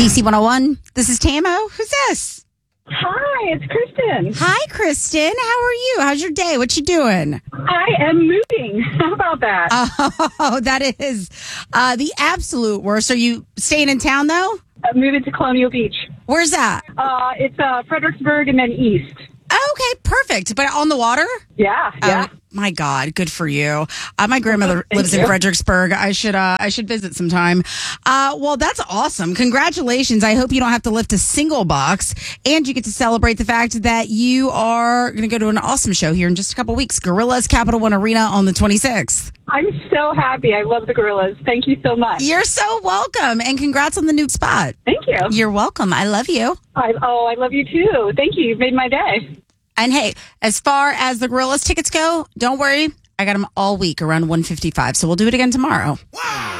DC 101. This is Tamo. Who's this? Hi, it's Kristen. Hi, Kristen. How are you? How's your day? What you doing? I am moving. How about that? Oh, that is the absolute worst. Are you staying in town, though? I'm moving to Colonial Beach. Where's that? It's Fredericksburg and then east. Okay, perfect. But on the water? Yeah. Oh, my God, good for you. My grandmother lives in Fredericksburg. I should visit sometime. Well, that's awesome. Congratulations. I hope you don't have to lift a single box, and you get to celebrate the fact that you are going to go to an awesome show here in just a couple weeks. Gorillas Capital One Arena on the 26th. I'm so happy. I love the Gorillas. Thank you so much. You're so welcome, and congrats on the new spot. Thank you. You're welcome. I love you. I love you too. Thank you. You've made my day. And hey, as far as the Gorillas tickets go, don't worry. I got them all week around 1:55. So we'll do it again tomorrow. Wow.